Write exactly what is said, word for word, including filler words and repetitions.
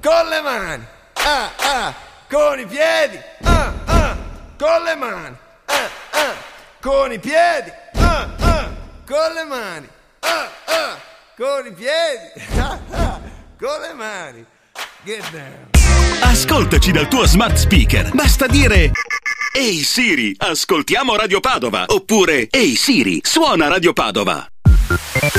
con le mani, ah, ah, con i piedi, ah, ah, con le mani, ah, ah, con i piedi, ah, ah, con le mani, ah, ah, con i piedi, ah, ah, con le mani. Get down. Ascoltaci dal tuo smart speaker. Basta dire: ehi Siri, ascoltiamo Radio Padova. Oppure: ehi Siri, suona Radio Padova.